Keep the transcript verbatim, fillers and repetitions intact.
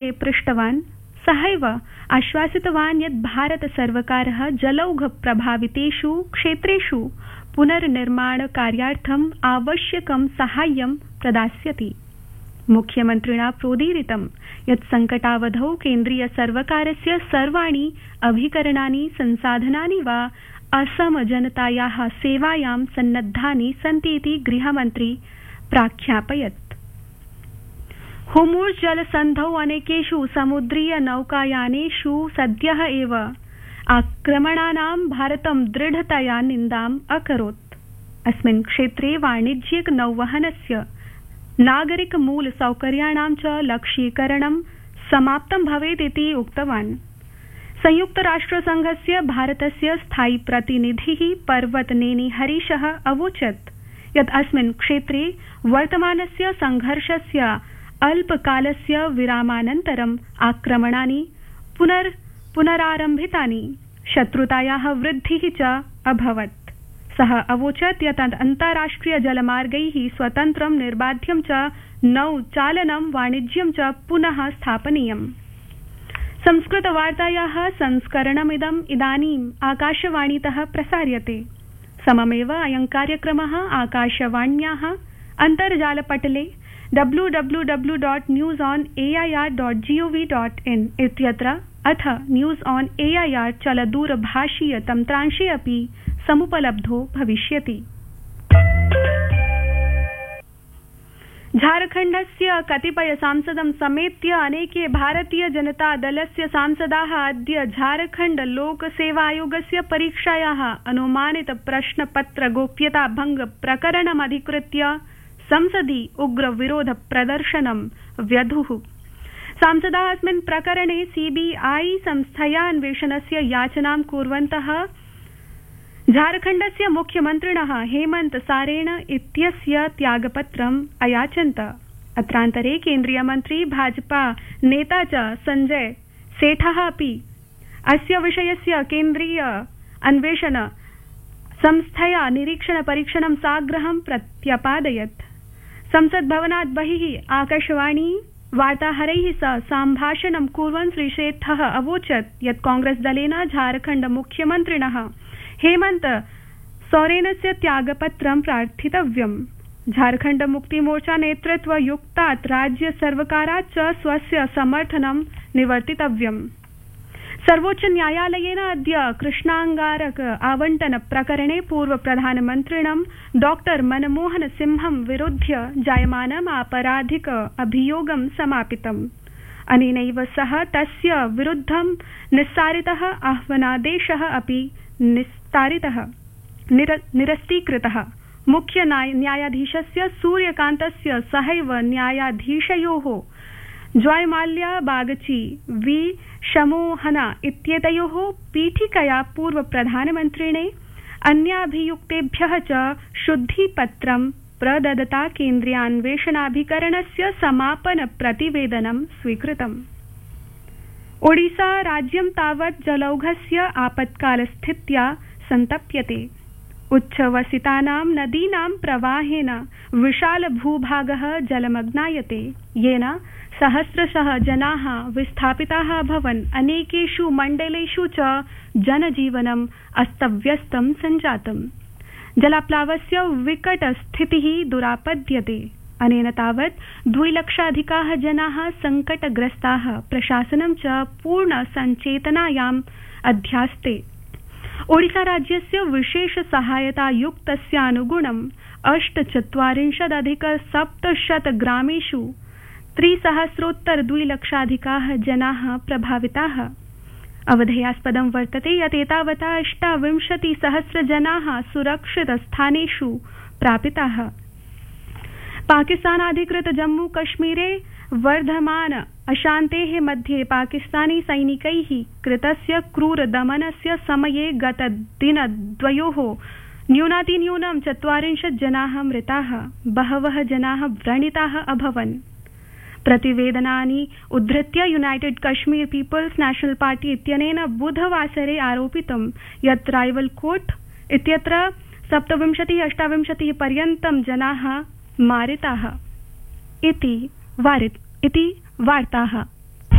विषये पृष्टवान् सहैव आश्वासितवान् यत् भारत सर्वकारः जलौघ प्रभावितेषु क्षेत्रेषु पुनर्निर्माण कार्यार्थम् आवश्यकं साहाय्यं प्रदास्यति। मुख्यमन्त्रिणा प्रोदीरितं यत् संकटावधौ केन्द्रीय सर्वकारस्य सर्वाणि अभिकरणानि संसाधनानि वा असम जनतायाः सेवायां सन्नद्धानि सन्ति इति गृहमन्त्री प्राख्यापयत्। होर्मुज़ जलसन्धौ अनेकेषु समुद्रीय नौकायानेषु सद्यः एव आक्रमणानां भारतं दृढतया निन्दाम् अकरोत्। अस्मिन् क्षेत्रे वाणिज्यिक नौवहनस्य नागरिक मूल सौकर्याणां च लक्ष्यीकरणं समाप्तं भवेत् इति उक्तवान्। संयुक्त राष्ट्र संघस्य भारतस्य स्थायी प्रतिनिधिः पर्वतनेनी हरीशः अवोचत् यत् अस्मिन् क्षेत्रे वर्तमानस्य संघर्षस्य अल्पकालस्य विरामानन्तरम् आक्रमणानि पुनर् पुनरारम्भितानि शत्रुतायाः वृद्धिः च अभवत्। सः अवोचत् यत् अन्ताराष्ट्रिय जलमार्गैः स्वतन्त्रं निर्बाध्यं च नौचालनं वाणिज्यं च पुनः स्थापनीयम्। संस्कृतवार्तायाः संस्करणमिदम् इदानीम् आकाशवाणीतः प्रसार्यते। सममेव अयं कार्यक्रमः आकाशवाण्याः अन्तर्जालपटले W W W dot news on A I R dot gov dot in इत्यत्र अथ news on A I R चलदूरभाषीय तन्त्रांशे अपि समुपलब्धो भविष्यति। झारखण्डस्य कतिपय सांसदं समेत्य अनेके भारतीय जनता दलस्य सांसदाः अद्य झारखण्ड लोक सेवा आयोगस्य परीक्षायाः अनुमानित प्रश्नपत्र गोप्यता भंग प्रकरणमधिकृत्य संसदि उग्र विरोध प्रदर्शनं व्यधुः। सांसदाः अस्मिन् प्रकरणे सीबीआई संस्थया अन्वेषणस्य याचनां कुर्वन्तः झारखण्डस्य मुख्यमन्त्रिणः हेमन्त सारेण इत्यस्य त्यागपत्रम् अयाचन्त। अत्रान्तरे केन्द्रीयमन्त्री भाजपा नेता च संजय सेठः अपि अस्य विषयस्य केन्द्रीय अन्वेषण संस्थया निरीक्षण परीक्षणं साग्रहं प्रत्यपादयत्। संसद भवनात् बहिः आकाशवाणी वार्ताहरैः सह सम्भाषणं कुर्वन् श्री सेठः अवोचत् यत् कांग्रेस दलेन झारखण्ड मुख्यमन्त्रिणः हेमन्त सोरेनस्य त्यागपत्रं प्रार्थितव्यम्। झारखण्ड मुक्ति मोर्चा नेतृत्व युक्तात् राज्य सर्वकारात् च स्वस्य समर्थनं निवर्तितव्यम्। सर्वोच्च न्यायालयेन अद्य कृष्णांगारक आवंटन प्रकरणे पूर्व प्रधानमन्त्रिणं डॉक्टर मनमोहन सिंहं विरुध्य जायमानम् आपराधिक अभियोगं समापितम्। अनेनैव सह तस्य विरुद्धं निस्सारितः आह्वानादेशः अपि निस्तारितः निरस्तीकृतः। मुख्य न्यायाधीशस्य सूर्यकान्तस्य सहैव न्यायाधीशयोः जयमाल्या बागची वी शमोहना इत्येतयोः पीठिकया पूर्व प्रधानमन्त्रिणे अन्याभियुक्तेभ्यः च शुद्धिपत्रं प्रददता केन्द्रीयान्वेषणाभिकरणस्य समापन प्रतिवेदनं स्वीकृतम्। ओडिशा राज्यं तावत् जलौघस्य आपत्कालस्थित्या सन्तप्यते। उच्छ्वसितानां नदीनां प्रवाहेन विशाल भूभागः जलमग्नायते, येन सहस्रशः जनाः विस्थापिताः अभवन्। अनेकेषु मण्डलेषु च जनजीवनम् अस्तव्यस्तं सञ्जातम्। जलाप्लावस्य विकटस्थितिः दुरापद्यते। अनेन तावत् द्विलक्षाधिकाः जनाः संकटग्रस्ताः। प्रशासनं च पूर्ण सञ्चेतनायाम् अध्यास्ते। ओडिशा राज्यस्य विशेष सहायता युक्तस्यानुगुणम् अष्टचत्वारिंशदधिक सप्तशत ग्रामेषु त्रिसहस्रोत्तर द्विलक्षाधिकाः जनाः प्रभाविताः। अवधेयास्पदं वर्तते यत् एतावता अष्टाविंशति सहस्र जनाः सुरक्षित स्थानेषु प्रापिताः। पाकिस्तानाधिकृत जम्मू कश्मीरे वर्धमान अशान्तेः मध्ये पाकिस्तानी सैनिकैः कृतस्य क्रूर दमनस्य समये गतदिनद्वयोः न्यूनातिन्यूनं चत्वारिंशत् जनाः मृताः, बहवः जनाः व्रणिताः अभवन्। प्रतिवेदनानि उद्धृत्य United Kashmir peoples national party इत्यनेन बुधवासरे आरोपितं यत् रावलकोट इत्यत्र सप्तविंशतिः अष्टाविंशतिः पर्यन्तं जनाः मारिताः इति वार्ताः।